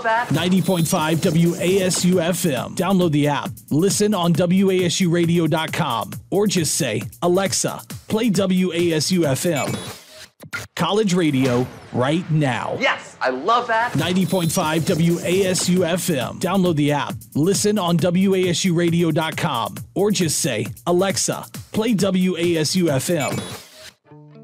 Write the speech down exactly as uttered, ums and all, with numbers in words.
that. ninety point five W A S U F M. Download the app, listen on W A S U radio dot com, or just say, Alexa, play W A S U F M. College radio right now. Yes, I love that. ninety point five W A S U F M. Download the app, listen on W A S U radio dot com, or just say, Alexa, play W A S U F M.